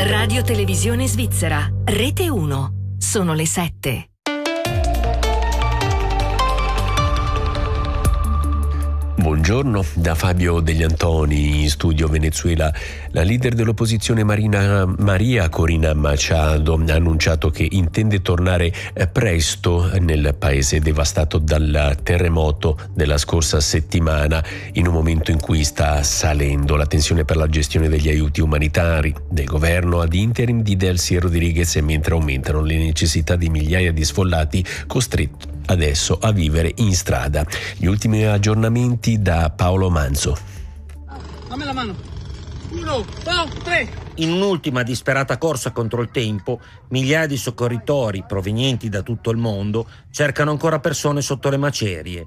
Radio Televisione Svizzera, Rete 1. Sono le 7. Buongiorno da Fabio Degli Antoni, in studio Venezuela. La leader dell'opposizione Maria Corina Machado ha annunciato che intende tornare presto nel paese devastato dal terremoto della scorsa settimana, in un momento in cui sta salendo la tensione per la gestione degli aiuti umanitari del governo ad interim di Delcy Rodriguez, mentre aumentano le necessità di migliaia di sfollati costretti adesso a vivere in strada. Gli ultimi aggiornamenti da Paolo Manzo. Dammi la mano. 1, 2, 3. In un'ultima disperata corsa contro il tempo, migliaia di soccorritori provenienti da tutto il mondo cercano ancora persone sotto le macerie.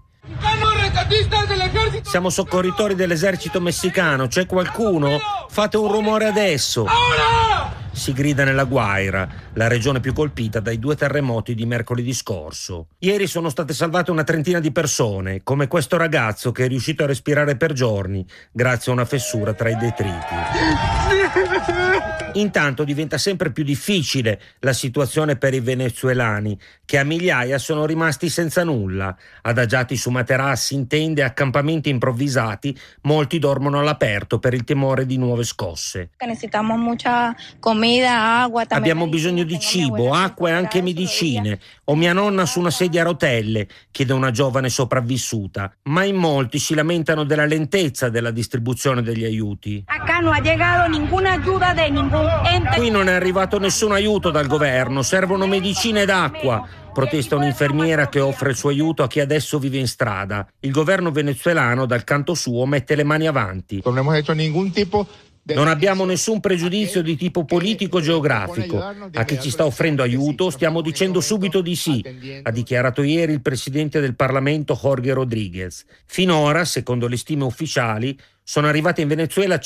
Siamo soccorritori dell'esercito messicano, c'è qualcuno? Fate un rumore adesso! Si grida nella Guaira, la regione più colpita dai 2 terremoti di mercoledì scorso. Ieri sono state salvate una trentina di persone, come questo ragazzo che è riuscito a respirare per giorni grazie a una fessura tra i detriti. Intanto diventa sempre più difficile la situazione per i venezuelani, che a migliaia sono rimasti senza nulla. Adagiati su materassi, in tende e accampamenti improvvisati, molti dormono all'aperto per il timore di nuove scosse. Abbiamo bisogno di cibo, acqua e anche medicine. Ho mia nonna su una sedia a rotelle, chiede una giovane sopravvissuta. Ma in molti si lamentano della lentezza della distribuzione degli aiuti. Qui non è arrivato nessun aiuto dal governo, servono medicine ed acqua. Protesta un'infermiera che offre il suo aiuto a chi adesso vive in strada. Il governo venezuelano, dal canto suo, mette le mani avanti. Non abbiamo nessun pregiudizio di tipo politico-geografico. A chi ci sta offrendo aiuto stiamo dicendo subito di sì, ha dichiarato ieri il presidente del Parlamento Jorge Rodriguez. Finora, secondo le stime ufficiali, sono arrivate in Venezuela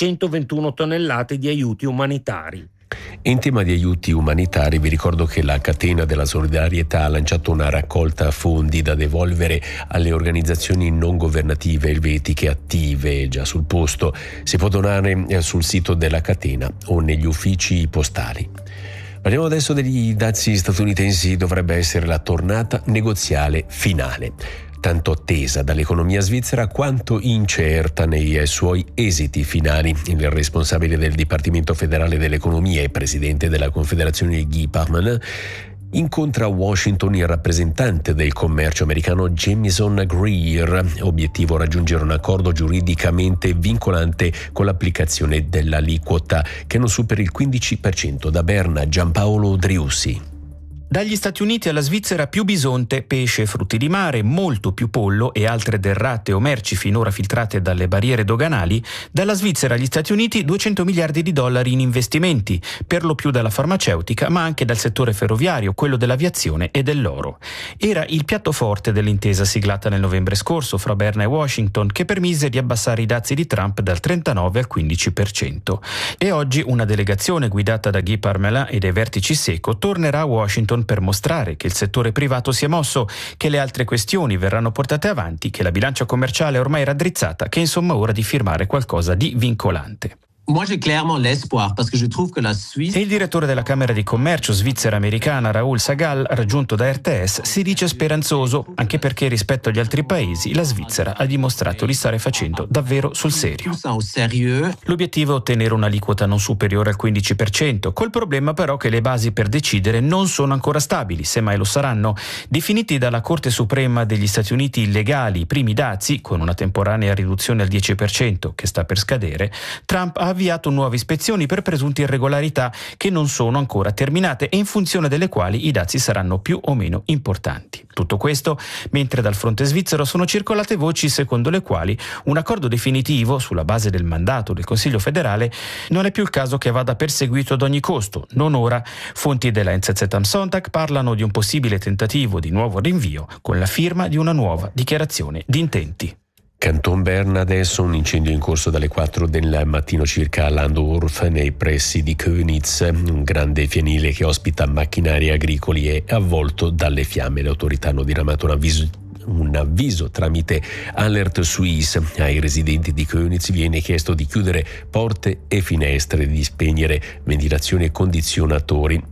521 tonnellate di aiuti umanitari. In tema di aiuti umanitari vi ricordo che la catena della solidarietà ha lanciato una raccolta fondi da devolvere alle organizzazioni non governative elvetiche attive già sul posto. Si può donare sul sito della catena o negli uffici postali. Parliamo adesso degli dazi statunitensi. Dovrebbe essere la tornata negoziale finale, tanto attesa dall'economia svizzera quanto incerta nei suoi esiti finali. Il responsabile del Dipartimento federale dell'economia e presidente della Confederazione Guy Parmelin incontra a Washington il rappresentante del commercio americano Jamison Greer. Obiettivo: raggiungere un accordo giuridicamente vincolante con l'applicazione dell'aliquota che non superi il 15%. Da Berna, Giampaolo Driussi. Dagli Stati Uniti alla Svizzera più bisonte, pesce e frutti di mare, molto più pollo e altre derrate o merci finora filtrate dalle barriere doganali. Dalla Svizzera agli Stati Uniti $200 miliardi in investimenti, per lo più dalla farmaceutica ma anche dal settore ferroviario, quello dell'aviazione e dell'oro. Era il piatto forte dell'intesa siglata nel novembre scorso fra Berna e Washington, che permise di abbassare i dazi di Trump dal 39 al 15%. E oggi una delegazione guidata da Guy Parmelin e dai vertici SECO tornerà a Washington per mostrare che il settore privato si è mosso, che le altre questioni verranno portate avanti, che la bilancia commerciale è ormai raddrizzata, che insomma ora di firmare qualcosa di vincolante. Moi, j'ai clairement l'espoir, parce que je trouve que la Suisse... E il direttore della Camera di Commercio svizzera-americana Raoul Sagal, raggiunto da RTS, si dice speranzoso, anche perché rispetto agli altri paesi la Svizzera ha dimostrato di stare facendo davvero sul serio. L'obiettivo è ottenere un'aliquota non superiore al 15%, col problema però che le basi per decidere non sono ancora stabili, semmai lo saranno. Definiti dalla Corte Suprema degli Stati Uniti illegali i primi dazi, con una temporanea riduzione al 10% che sta per scadere, Trump ha avviato nuove ispezioni per presunte irregolarità che non sono ancora terminate e in funzione delle quali i dazi saranno più o meno importanti. Tutto questo mentre dal fronte svizzero sono circolate voci secondo le quali un accordo definitivo sulla base del mandato del Consiglio federale non è più il caso che vada perseguito ad ogni costo, non ora. Fonti della NZZ am Sonntag parlano di un possibile tentativo di nuovo rinvio con la firma di una nuova dichiarazione di intenti. Canton Berna adesso, un incendio in corso dalle 4 del mattino circa a Landorf, nei pressi di Köniz. Un grande fienile che ospita macchinari agricoli è avvolto dalle fiamme. Le autorità hanno diramato un un avviso tramite Alert Suisse. Ai residenti di Köniz viene chiesto di chiudere porte e finestre, di spegnere ventilazione e condizionatori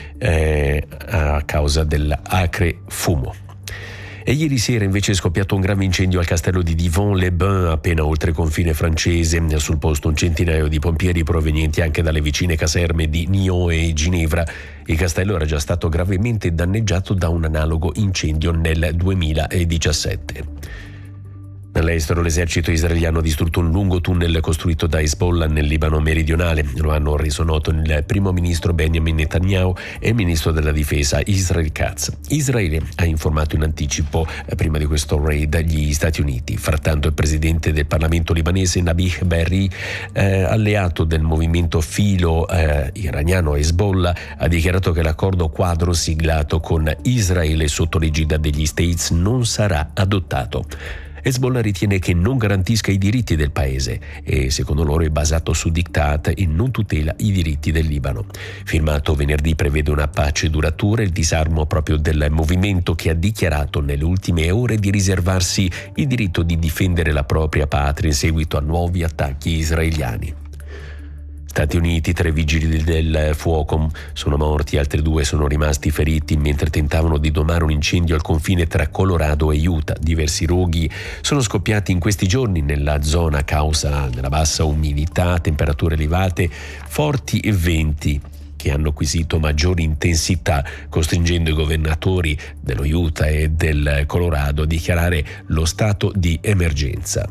a causa dell'acre fumo. E ieri sera invece è scoppiato un grave incendio al castello di Divonne-les-Bains, appena oltre il confine francese. Sul posto un centinaio di pompieri provenienti anche dalle vicine caserme di Nyon e Ginevra. Il castello era già stato gravemente danneggiato da un analogo incendio nel 2017. Nell'estero l'esercito israeliano ha distrutto un lungo tunnel costruito da Hezbollah nel Libano meridionale. Lo hanno reso noto il primo ministro Benjamin Netanyahu e il ministro della difesa Israel Katz. Israele ha informato in anticipo prima di questo raid gli Stati Uniti. Frattanto il presidente del Parlamento libanese Nabih Berri, alleato del movimento filo iraniano Hezbollah, ha dichiarato che l'accordo quadro siglato con Israele sotto l'egida degli States non sarà adottato. Hezbollah ritiene che non garantisca i diritti del paese e secondo loro è basato su diktat e non tutela i diritti del Libano. Firmato venerdì prevede una pace duratura e il disarmo proprio del movimento, che ha dichiarato nelle ultime ore di riservarsi il diritto di difendere la propria patria in seguito a nuovi attacchi israeliani. Stati Uniti, 3 vigili del fuoco sono morti, altri 2 sono rimasti feriti mentre tentavano di domare un incendio al confine tra Colorado e Utah. Diversi roghi sono scoppiati in questi giorni nella zona a causa della bassa umidità, temperature elevate, forti e venti che hanno acquisito maggiori intensità, costringendo i governatori dello Utah e del Colorado a dichiarare lo stato di emergenza.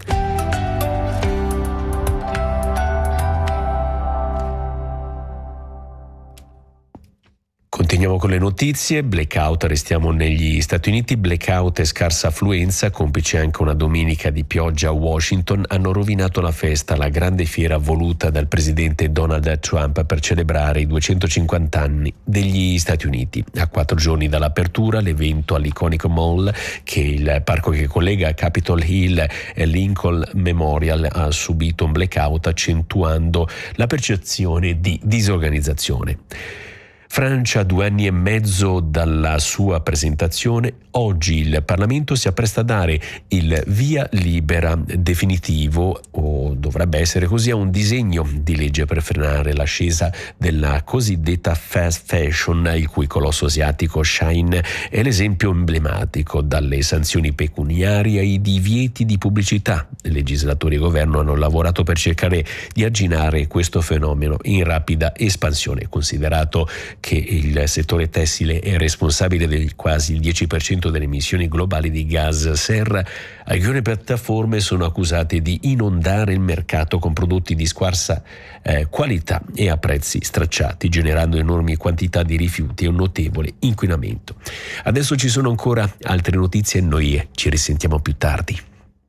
Continuiamo con le notizie. Blackout, restiamo negli Stati Uniti. Blackout e scarsa affluenza, complice anche una domenica di pioggia a Washington, hanno rovinato la festa, la grande fiera voluta dal presidente Donald Trump per celebrare i 250 anni degli Stati Uniti. A 4 giorni dall'apertura, l'evento all'Iconic Mall, che è il parco che collega Capitol Hill e Lincoln Memorial, ha subito un blackout, accentuando la percezione di disorganizzazione. Francia, 2 anni e mezzo dalla sua presentazione, oggi il Parlamento si appresta a dare il via libera definitivo, o dovrebbe essere così, a un disegno di legge per frenare l'ascesa della cosiddetta fast fashion, il cui colosso asiatico Shein è l'esempio emblematico, dalle sanzioni pecuniarie ai divieti di pubblicità. Legislatori e governo hanno lavorato per cercare di arginare questo fenomeno in rapida espansione, considerato che il settore tessile è responsabile del quasi il 10% delle emissioni globali di gas serra. Alcune piattaforme sono accusate di inondare il mercato con prodotti di scarsa qualità e a prezzi stracciati, generando enormi quantità di rifiuti e un notevole inquinamento. Adesso ci sono ancora altre notizie e noi ci risentiamo più tardi.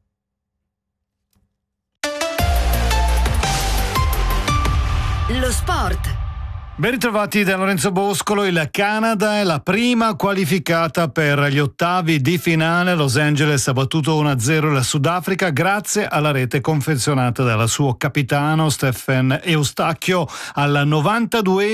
Lo sport. Ben ritrovati da Lorenzo Boscolo. Il Canada è la prima qualificata per gli ottavi di finale. Los Angeles ha battuto 1-0 il Sudafrica grazie alla rete confezionata dal suo capitano Stephen Eustachio al 92esimo.